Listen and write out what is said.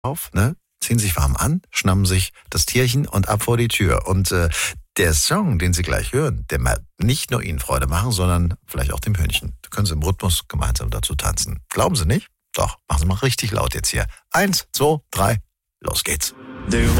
auf, ne? Ziehen sich warm an, schnappen sich das Tierchen und ab vor die Tür. Und der Song, den Sie gleich hören, der wird nicht nur Ihnen Freude machen, sondern vielleicht auch dem Hündchen. Da können Sie im Rhythmus gemeinsam dazu tanzen. Glauben Sie nicht? Doch, machen Sie mal richtig laut jetzt hier. 1, 2, 3, los geht's. Du